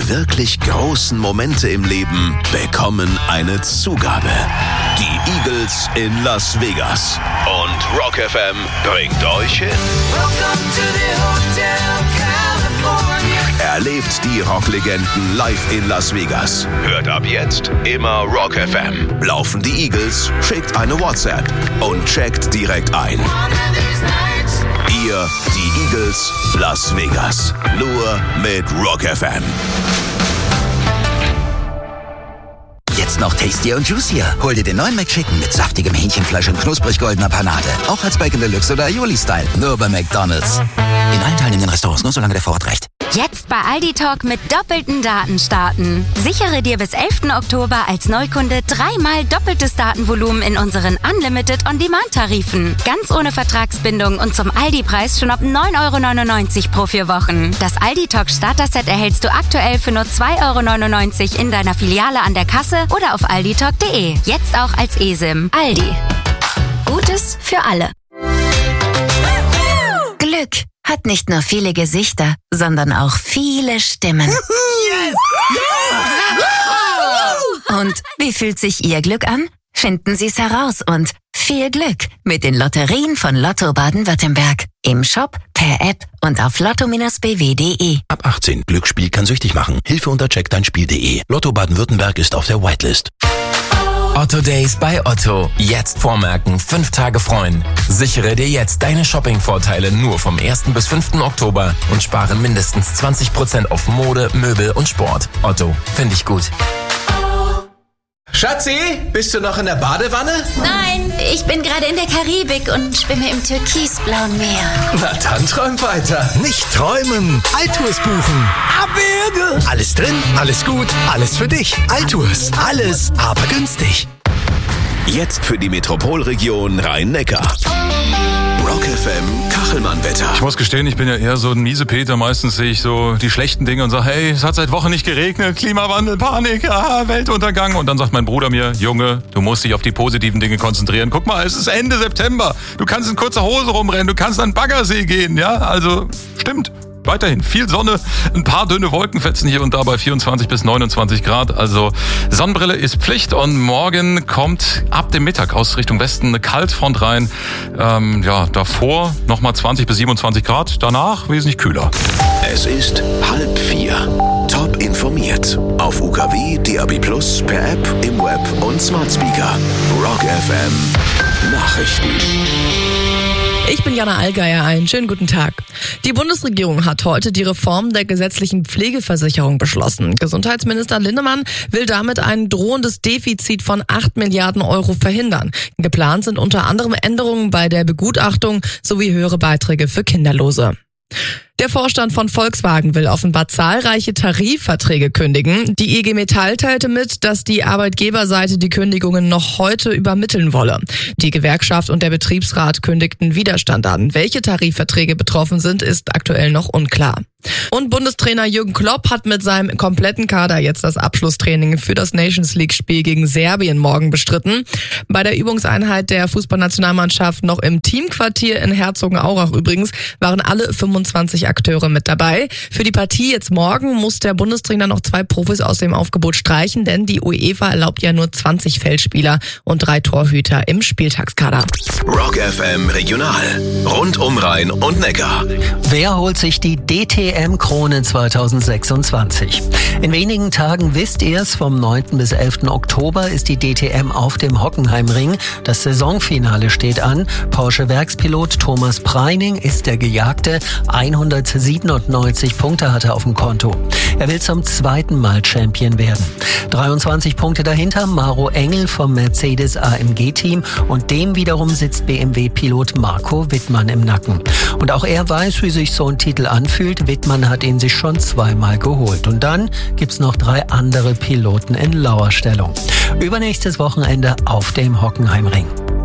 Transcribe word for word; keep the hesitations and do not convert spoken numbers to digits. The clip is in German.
Die wirklich großen Momente im Leben bekommen eine Zugabe. Die Eagles in Las Vegas. Und Rock F M bringt euch hin. Welcome to the Hotel California. Erlebt die Rocklegenden live in Las Vegas. Hört ab jetzt immer Rock F M. Laufen die Eagles, schickt eine WhatsApp und checkt direkt ein. Ihr, die Eagles, Las Vegas. Nur mit Rock F M. Jetzt noch tastier und juicier. Hol dir den neuen McChicken mit saftigem Hähnchenfleisch und knusprig goldener Panade. Auch als Bacon Deluxe oder Aioli-Style. Nur bei McDonald's. In allen teilnehmenden Restaurants, nur solange der Vorrat reicht. Jetzt bei Aldi Talk mit doppelten Daten starten. Sichere dir bis elften Oktober als Neukunde dreimal doppeltes Datenvolumen in unseren Unlimited On-Demand-Tarifen. Ganz ohne Vertragsbindung und zum Aldi-Preis schon ab neun Euro neunundneunzig pro vier Wochen. Das Aldi Talk Starter-Set erhältst du aktuell für nur zwei Euro neunundneunzig in deiner Filiale an der Kasse oder auf alditalk punkt de. Jetzt auch als eSIM. Aldi. Gutes für alle. Glück hat nicht nur viele Gesichter, sondern auch viele Stimmen. Yes! Yeah! Und wie fühlt sich Ihr Glück an? Finden Sie es heraus und viel Glück mit den Lotterien von Lotto Baden-Württemberg. Im Shop, per App und auf lotto Bindestrich b w punkt de. Ab achtzehn. Glücksspiel kann süchtig machen. Hilfe unter check dein Spiel punkt de. Lotto Baden-Württemberg ist auf der Whitelist. Otto Days bei Otto. Jetzt vormerken, fünf Tage freuen. Sichere dir jetzt deine Shopping-Vorteile nur vom ersten bis fünften Oktober und spare mindestens zwanzig Prozent auf Mode, Möbel und Sport. Otto, finde ich gut. Schatzi, bist du noch in der Badewanne? Nein, ich bin gerade in der Karibik und schwimme im türkisblauen Meer. Na dann träum weiter. Nicht träumen, Altours buchen. Abwürge. Alles drin, alles gut, alles für dich. Altours, alles, aber günstig. Jetzt für die Metropolregion Rhein-Neckar. Rock F M Kachelmann-Wetter. Ich muss gestehen, ich bin ja eher so ein Miesepeter. Meistens sehe ich so die schlechten Dinge und sage, hey, es hat seit Wochen nicht geregnet, Klimawandel, Panik, ah, Weltuntergang. Und dann sagt mein Bruder mir, Junge, du musst dich auf die positiven Dinge konzentrieren. Guck mal, es ist Ende September. Du kannst in kurzer Hose rumrennen, du kannst an den Baggersee gehen, ja? Also, stimmt. Weiterhin viel Sonne, ein paar dünne Wolkenfetzen hier und da bei vierundzwanzig bis neunundzwanzig Grad. Also Sonnenbrille ist Pflicht und morgen kommt ab dem Mittag aus Richtung Westen eine Kaltfront rein. Ähm, ja, davor nochmal zwanzig bis siebenundzwanzig Grad, danach wesentlich kühler. Es ist halb vier. Top informiert. Auf U K W, D A B Plus, per App, im Web und Smart Speaker. Rock F M Nachrichten. Ich bin Jana Allgeier, einen schönen guten Tag. Die Bundesregierung hat heute die Reform der gesetzlichen Pflegeversicherung beschlossen. Gesundheitsminister Linnemann will damit ein drohendes Defizit von acht Milliarden Euro verhindern. Geplant sind unter anderem Änderungen bei der Begutachtung sowie höhere Beiträge für Kinderlose. Der Vorstand von Volkswagen will offenbar zahlreiche Tarifverträge kündigen. Die I G Metall teilte mit, dass die Arbeitgeberseite die Kündigungen noch heute übermitteln wolle. Die Gewerkschaft und der Betriebsrat kündigten Widerstand an. Welche Tarifverträge betroffen sind, ist aktuell noch unklar. Und Bundestrainer Jürgen Klopp hat mit seinem kompletten Kader jetzt das Abschlusstraining für das Nations League-Spiel gegen Serbien morgen bestritten. Bei der Übungseinheit der Fußballnationalmannschaft noch im Teamquartier in Herzogenaurach übrigens waren alle fünfundzwanzig Akteure mit dabei. Für die Partie jetzt morgen muss der Bundestrainer noch zwei Profis aus dem Aufgebot streichen, denn die UEFA erlaubt ja nur zwanzig Feldspieler und drei Torhüter im Spieltagskader. Rock F M Regional. Rund um Rhein und Neckar. Wer holt sich die D T M-Krone zweitausendsechsundzwanzig? In wenigen Tagen wisst ihr es, vom neunten bis elften Oktober ist die D T M auf dem Hockenheimring. Das Saisonfinale steht an. Porsche-Werkspilot Thomas Preining ist der Gejagte. hundertsiebenundneunzig Punkte hat er auf dem Konto. Er will zum zweiten Mal Champion werden. dreiundzwanzig Punkte dahinter Maro Engel vom Mercedes A M G-Team und dem wiederum sitzt B M W-Pilot Marco Wittmann im Nacken. Und auch er weiß, wie sich so ein Titel anfühlt. Wittmann hat ihn sich schon zweimal geholt. Und dann gibt's noch drei andere Piloten in Lauerstellung. Übernächstes Wochenende auf dem Hockenheimring.